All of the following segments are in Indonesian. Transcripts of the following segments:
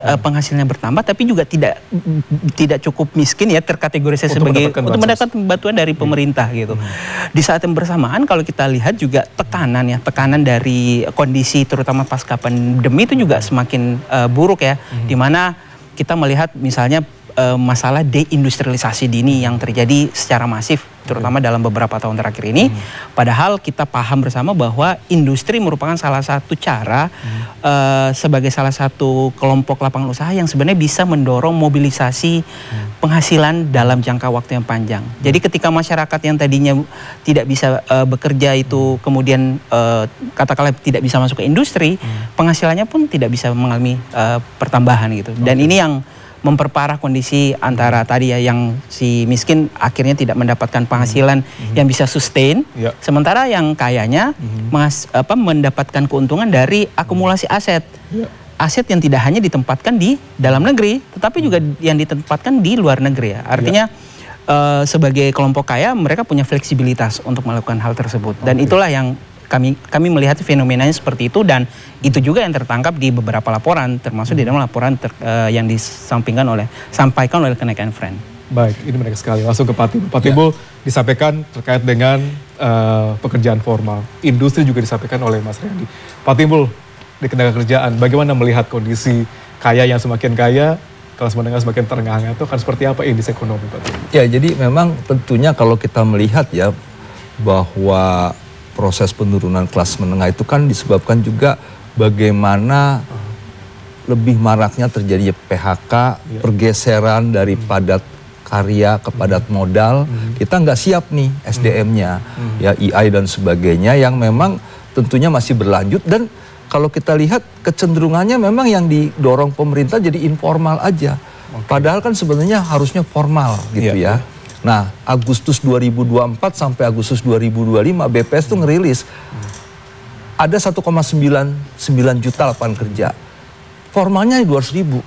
penghasilannya bertambah, tapi juga tidak cukup miskin ya, terkategorisasi sebagai untuk mendapatkan bantuan dari pemerintah gitu. Di saat yang bersamaan kalau kita lihat juga tekanan dari kondisi terutama pasca pandemi itu juga semakin buruk ya, dimana kita melihat misalnya masalah deindustrialisasi dini yang terjadi secara masif terutama dalam beberapa tahun terakhir ini. Padahal kita paham bersama bahwa industri merupakan salah satu cara sebagai salah satu kelompok lapangan usaha yang sebenarnya bisa mendorong mobilisasi penghasilan dalam jangka waktu yang panjang. Jadi ketika masyarakat yang tadinya tidak bisa bekerja itu kemudian katakanlah tidak bisa masuk ke industri, penghasilannya pun tidak bisa mengalami pertambahan gitu. Dan ini yang memperparah kondisi antara tadi ya, yang si miskin akhirnya tidak mendapatkan penghasilan yang bisa sustain, sementara yang kayanya mendapatkan keuntungan dari akumulasi aset. Aset yang tidak hanya ditempatkan di dalam negeri, tetapi juga yang ditempatkan di luar negeri ya. Artinya sebagai kelompok kaya mereka punya fleksibilitas untuk melakukan hal tersebut. Dan itulah yang kami melihat fenomenanya seperti itu, dan itu juga yang tertangkap di beberapa laporan, termasuk di dalam laporan yang sampaikan oleh Kenaikan Friend. Baik, ini menarik sekali. Langsung ke Pak Timbul. Pak Timbul disampaikan terkait dengan pekerjaan formal. Industri juga disampaikan oleh Mas Riyandi. Pak Timbul, di ketenagakerjaan, bagaimana melihat kondisi kaya yang semakin kaya, kelas menengah semakin terengah-engah, itu akan seperti apa indeks ekonomi, Pak Timbul? Ya, jadi memang tentunya kalau kita melihat ya, bahwa proses penurunan kelas menengah itu kan disebabkan juga bagaimana lebih maraknya terjadi PHK, pergeseran dari padat karya ke padat modal. Kita nggak siap nih SDM-nya, ya EI dan sebagainya yang memang tentunya masih berlanjut. Dan kalau kita lihat kecenderungannya memang yang didorong pemerintah jadi informal aja. Padahal kan sebenarnya harusnya formal gitu ya. Nah, Agustus 2024 sampai Agustus 2025 BPS tuh ngerilis ada 1,99 juta lapangan kerja. Formalnya 200.000.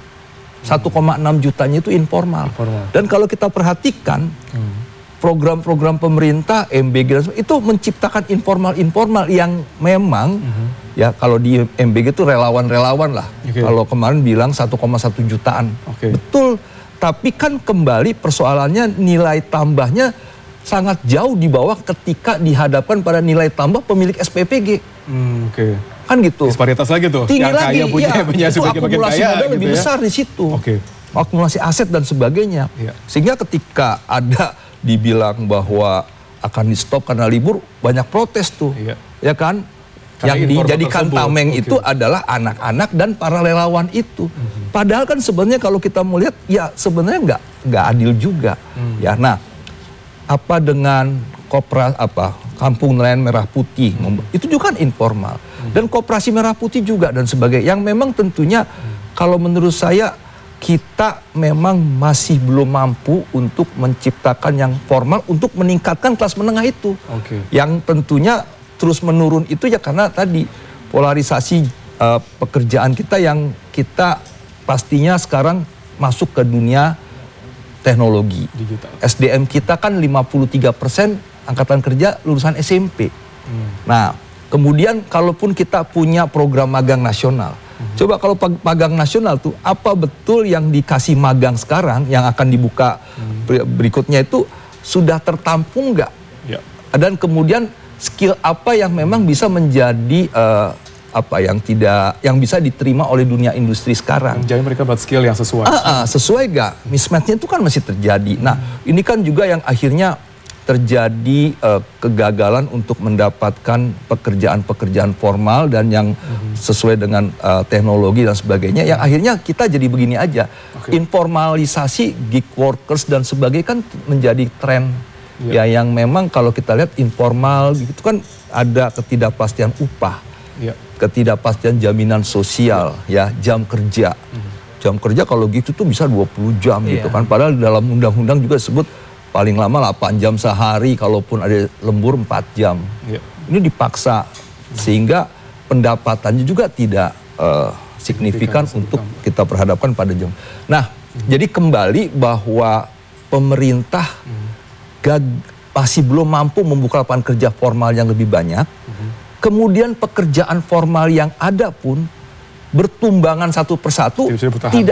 1,6 jutanya itu informal. Dan kalau kita perhatikan program-program pemerintah MBG itu menciptakan informal-informal yang memang ya, kalau di MBG itu relawan-relawan lah. Kalau kemarin bilang 1,1 jutaan. Betul. Tapi kan kembali persoalannya nilai tambahnya sangat jauh di bawah ketika dihadapkan pada nilai tambah pemilik SPPG. Kan gitu. Disparitas lagi tuh. Tinggi yang lagi, punya itu akumulasi modal lebih besar di situ. Akumulasi aset dan sebagainya. Sehingga ketika ada dibilang bahwa akan di stop karena libur, banyak protes tuh. Ya kan? Yang dijadikan tameng itu adalah anak-anak dan para relawan itu. Padahal kan sebenarnya kalau kita melihat ya sebenarnya nggak adil juga. Ya, nah apa dengan Kampung Nelayan Merah Putih itu juga kan informal, dan Koperasi Merah Putih juga dan sebagainya, yang memang tentunya kalau menurut saya kita memang masih belum mampu untuk menciptakan yang formal untuk meningkatkan kelas menengah itu. Yang tentunya terus menurun itu ya karena tadi polarisasi pekerjaan kita yang kita pastinya sekarang masuk ke dunia teknologi. SDM kita kan 53% angkatan kerja lulusan SMP. Nah, kemudian kalaupun kita punya program magang nasional, coba kalau magang nasional tuh apa betul yang dikasih magang sekarang yang akan dibuka berikutnya itu sudah tertampung nggak? Dan kemudian skill apa yang memang bisa menjadi yang bisa diterima oleh dunia industri sekarang. Jadi mereka buat skill yang sesuai. Sesuai gak? Mismatch-nya itu kan masih terjadi. Nah, ini kan juga yang akhirnya terjadi kegagalan untuk mendapatkan pekerjaan-pekerjaan formal dan yang sesuai dengan teknologi dan sebagainya. Yang akhirnya kita jadi begini aja. Informalisasi gig workers dan sebagainya kan menjadi tren. Ya, yang memang kalau kita lihat informal gitu kan ada ketidakpastian upah, ketidakpastian jaminan sosial, ya jam kerja. Jam kerja kalau gitu tuh bisa 20 jam gitu kan. Padahal dalam undang-undang juga disebut paling lama 8 jam sehari, kalaupun ada lembur 4 jam. Ini dipaksa sehingga pendapatannya juga tidak signifikan untuk kita perhadapkan pada jam. Nah, jadi kembali bahwa pemerintah masih belum mampu membuka lapangan kerja formal yang lebih banyak. Kemudian pekerjaan formal yang ada pun bertumbangan satu persatu tidak